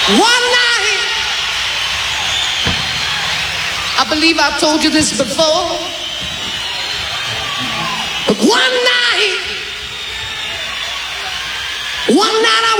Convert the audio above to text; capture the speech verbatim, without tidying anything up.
One night, I believe I've told you this before, but one night, one night I